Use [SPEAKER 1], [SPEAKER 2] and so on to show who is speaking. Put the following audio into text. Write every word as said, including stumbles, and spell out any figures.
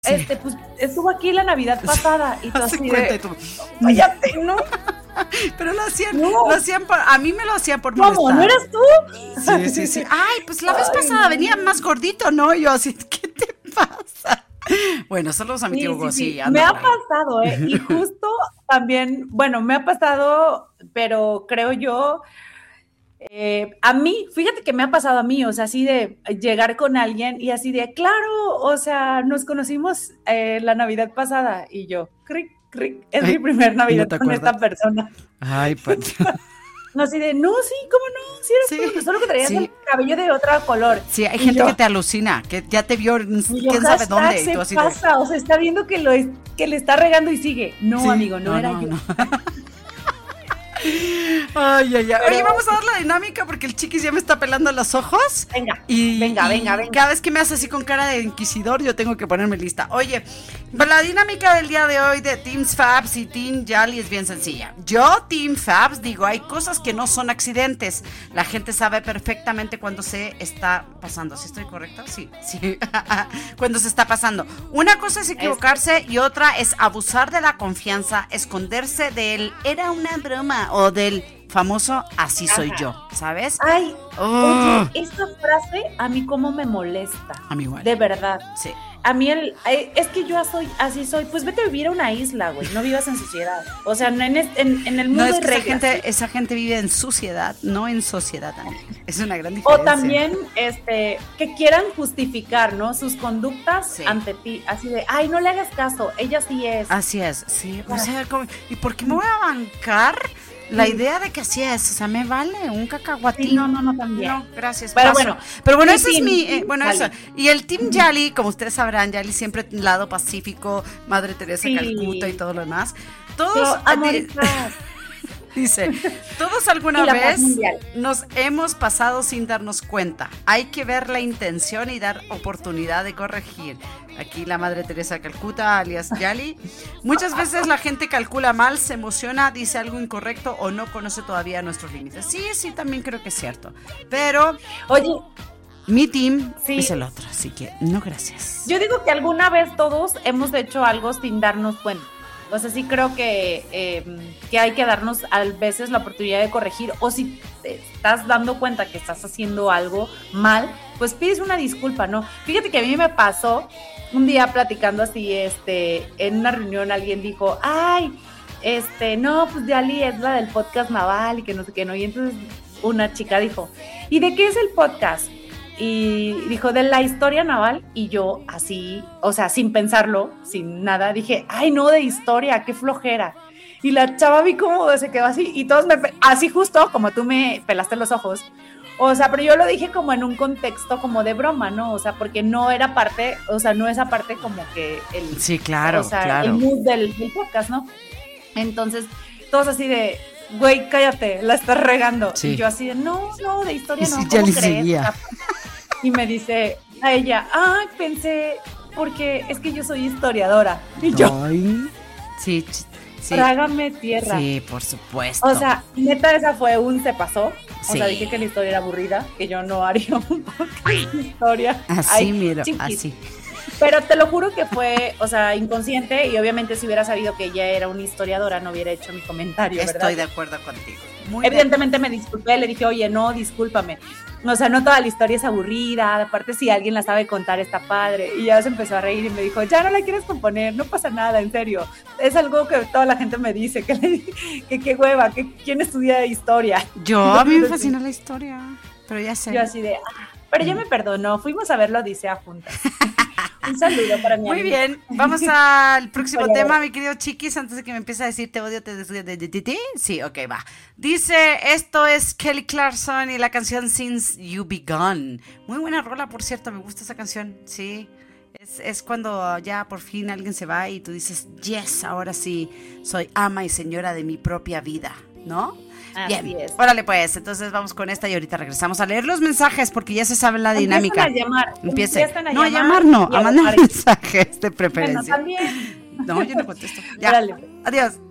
[SPEAKER 1] sí.
[SPEAKER 2] este, pues, estuvo aquí la Navidad pasada. Y tú
[SPEAKER 1] Hace
[SPEAKER 2] así
[SPEAKER 1] cuenta
[SPEAKER 2] de,
[SPEAKER 1] y tú,
[SPEAKER 2] cállate, ¿no?
[SPEAKER 1] pero lo hacían,
[SPEAKER 2] No.
[SPEAKER 1] lo hacían por, a mí me lo hacían por
[SPEAKER 2] ¿Cómo?
[SPEAKER 1] molestar.
[SPEAKER 2] ¿No eras tú?
[SPEAKER 1] Sí, sí, sí. Ay, pues la vez
[SPEAKER 2] Ay,
[SPEAKER 1] pasada
[SPEAKER 2] no.
[SPEAKER 1] venía más gordito, ¿no? Y yo así, ¿qué te pasa? Bueno, saludos a mi
[SPEAKER 2] Sí,
[SPEAKER 1] tío Hugo,
[SPEAKER 2] sí, sí.
[SPEAKER 1] sí, anda
[SPEAKER 2] Me ha
[SPEAKER 1] por ahí.
[SPEAKER 2] pasado, ¿eh? Y justo también, bueno, me ha pasado, pero creo yo, eh, a mí, fíjate que me ha pasado a mí, o sea, así de llegar con alguien y así de, claro, o sea, nos conocimos eh, la Navidad pasada y yo, cric, cric, es
[SPEAKER 1] Ay,
[SPEAKER 2] mi primer
[SPEAKER 1] ¿y
[SPEAKER 2] Navidad
[SPEAKER 1] no te
[SPEAKER 2] con esta
[SPEAKER 1] acuerdas?
[SPEAKER 2] persona.
[SPEAKER 1] Ay, pues.
[SPEAKER 2] No, así de, no, sí, ¿cómo no? Si eres
[SPEAKER 1] Sí,
[SPEAKER 2] tú, solo que traías
[SPEAKER 1] sí.
[SPEAKER 2] el cabello de otro color.
[SPEAKER 1] Sí, hay
[SPEAKER 2] Y
[SPEAKER 1] gente
[SPEAKER 2] yo,
[SPEAKER 1] que te alucina, que ya te vio,
[SPEAKER 2] y yo,
[SPEAKER 1] quién sabe
[SPEAKER 2] hashtag
[SPEAKER 1] dónde, y
[SPEAKER 2] se
[SPEAKER 1] tú así de,
[SPEAKER 2] pasa, o sea, está viendo que, lo es, que le está regando y sigue. No,
[SPEAKER 1] sí,
[SPEAKER 2] amigo, no, era yo.
[SPEAKER 1] Ay, ay, ay.
[SPEAKER 2] Pero-
[SPEAKER 1] Oye, vamos a dar la dinámica porque el chiquis ya me está pelando los ojos.
[SPEAKER 2] Venga,
[SPEAKER 1] Y,
[SPEAKER 2] venga,
[SPEAKER 1] y
[SPEAKER 2] venga, venga.
[SPEAKER 1] cada vez que me hace así con cara de inquisidor, yo tengo que ponerme lista. Oye, pues la dinámica del día de hoy de Team Fabs y Team Yali es bien sencilla. Yo, Team Fabs, digo, hay cosas que no son accidentes. La gente sabe perfectamente cuando se está pasando. ¿Sí estoy correcta? Sí, sí. Cuando se está pasando. Una cosa es equivocarse y otra es abusar de la confianza, esconderse del era una broma o del famoso así soy
[SPEAKER 2] Ajá.
[SPEAKER 1] yo, ¿sabes?
[SPEAKER 2] Ay,
[SPEAKER 1] Oh.
[SPEAKER 2] oye, esta frase a mí cómo me molesta.
[SPEAKER 1] A mí igual.
[SPEAKER 2] De verdad.
[SPEAKER 1] Sí.
[SPEAKER 2] A mí el, eh, es que yo soy, así soy, pues vete a vivir a una isla, güey, no vivas en sociedad. O sea, en, en, en, en el mundo
[SPEAKER 1] No, es
[SPEAKER 2] hay
[SPEAKER 1] que esa
[SPEAKER 2] reglas.
[SPEAKER 1] gente, esa gente vive en suciedad, no en sociedad también. Es una gran diferencia.
[SPEAKER 2] O también, este, que quieran justificar, ¿no? Sus conductas
[SPEAKER 1] Sí.
[SPEAKER 2] ante ti, así de, ay, no le hagas caso, ella sí es.
[SPEAKER 1] Así es, sí. O sea, como, ¿y por qué me voy a bancar la
[SPEAKER 2] Sí.
[SPEAKER 1] idea de que así es? O sea, me vale un cacahuatín.
[SPEAKER 2] Sí, no, no, no, también.
[SPEAKER 1] No, gracias.
[SPEAKER 2] Pero
[SPEAKER 1] paso.
[SPEAKER 2] bueno,
[SPEAKER 1] pero bueno,
[SPEAKER 2] y
[SPEAKER 1] ese es
[SPEAKER 2] team-
[SPEAKER 1] mi, eh,
[SPEAKER 2] team
[SPEAKER 1] bueno,
[SPEAKER 2] Yali.
[SPEAKER 1] eso. Y el Team Yali, como ustedes sabrán, Yali siempre lado pacífico, Madre Teresa
[SPEAKER 2] Sí.
[SPEAKER 1] Calcuta y todo lo demás. Todos,
[SPEAKER 2] Yo amo
[SPEAKER 1] eh,
[SPEAKER 2] esta-
[SPEAKER 1] dice, todos alguna
[SPEAKER 2] Y la paz
[SPEAKER 1] vez
[SPEAKER 2] mundial.
[SPEAKER 1] nos hemos pasado sin darnos cuenta. Hay que ver la intención y dar oportunidad de corregir. Aquí la Madre Teresa de Calcuta, alias Yali. Muchas veces la gente calcula mal, se emociona, dice algo incorrecto o no conoce todavía nuestros límites. Sí, sí, también creo que es cierto. Pero
[SPEAKER 2] Oye,
[SPEAKER 1] mi team
[SPEAKER 2] Sí.
[SPEAKER 1] es el otro, así que no gracias.
[SPEAKER 2] yo digo que alguna vez todos hemos hecho algo sin darnos cuenta. O sea, sí creo que, eh, que hay que darnos a veces la oportunidad de corregir. O si te estás dando cuenta que estás haciendo algo mal, pues pides una disculpa, ¿no? Fíjate que a mí me pasó un día platicando así, este, en una reunión alguien dijo, ay, este, no, pues Yali es la del podcast naval y que no sé qué, ¿no? Y entonces una chica dijo, ¿y de qué es el podcast? Y dijo, de la historia naval, y yo así, o sea, sin pensarlo, sin nada, dije, ay, no, de historia, qué flojera. Y la chava vi cómo se quedó así, y todos me, así justo, como tú me pelaste los ojos, o sea, pero yo lo dije como en un contexto como de broma, ¿no? O sea, porque no era parte, o sea, no esa parte como que el,
[SPEAKER 1] Sí, claro,
[SPEAKER 2] o sea,
[SPEAKER 1] claro.
[SPEAKER 2] el mood del, del podcast, ¿no? Entonces, todos así de, güey, cállate, la estás regando.
[SPEAKER 1] Sí.
[SPEAKER 2] Y yo así de, no, no, de historia
[SPEAKER 1] Y
[SPEAKER 2] no,
[SPEAKER 1] sí,
[SPEAKER 2] ¿cómo
[SPEAKER 1] ya le
[SPEAKER 2] crees?
[SPEAKER 1] seguía.
[SPEAKER 2] Y me dice a ella, ay, pensé, porque es que yo soy historiadora. Y yo,
[SPEAKER 1] Ay. Sí, ch- sí.
[SPEAKER 2] trágame tierra.
[SPEAKER 1] Sí, por supuesto.
[SPEAKER 2] O sea, neta, esa fue un se pasó. O
[SPEAKER 1] Sí.
[SPEAKER 2] sea, dije que la historia era aburrida, que yo no haría un podcast de historia.
[SPEAKER 1] así,
[SPEAKER 2] Ay,
[SPEAKER 1] miro,
[SPEAKER 2] chiquis.
[SPEAKER 1] así.
[SPEAKER 2] Pero te lo juro que fue, o sea, inconsciente, y obviamente si hubiera sabido que ella era una historiadora no hubiera hecho mi comentario, ¿verdad?
[SPEAKER 1] Estoy de acuerdo contigo. Muy de-
[SPEAKER 2] Evidentemente me disculpé, le dije, oye, no, discúlpame. O sea, no toda la historia es aburrida, aparte si alguien la sabe contar está padre. Y ya se empezó a reír y me dijo, ya no la quieres componer, no pasa nada, en serio. Es algo que toda la gente me dice, que le- que qué hueva, que quién estudia historia.
[SPEAKER 1] Yo, a mí me fascina la historia, pero ya sé.
[SPEAKER 2] Yo así de, ah, pero ya me perdonó, fuimos a ver la Odisea juntas. Un saludo para mi
[SPEAKER 1] Muy
[SPEAKER 2] amiga.
[SPEAKER 1] bien, vamos al próximo
[SPEAKER 2] Oye,
[SPEAKER 1] tema, mi querido Chiquis, antes de que me empiece a decir te odio, te deseo de ti. Sí, ok, va. Dice, esto es Kelly Clarkson y la canción Since You Begun. Muy buena rola, por cierto, me gusta esa canción, sí. Es, es cuando ya por fin alguien se va y tú dices, yes, ahora sí, soy ama y señora de mi propia vida, ¿no?
[SPEAKER 2] Así
[SPEAKER 1] Bien,
[SPEAKER 2] es.
[SPEAKER 1] órale pues, entonces vamos con esta y ahorita regresamos a leer los mensajes porque ya se sabe la dinámica.
[SPEAKER 2] Empiezan a llamar.
[SPEAKER 1] Empiece.
[SPEAKER 2] empiezan a
[SPEAKER 1] No, a
[SPEAKER 2] llamar
[SPEAKER 1] llamar no,
[SPEAKER 2] y
[SPEAKER 1] a mandar
[SPEAKER 2] votar.
[SPEAKER 1] mensajes de
[SPEAKER 2] Bueno,
[SPEAKER 1] preferencia.
[SPEAKER 2] también.
[SPEAKER 1] No, yo no contesto. Ya.
[SPEAKER 2] Órale.
[SPEAKER 1] Adiós.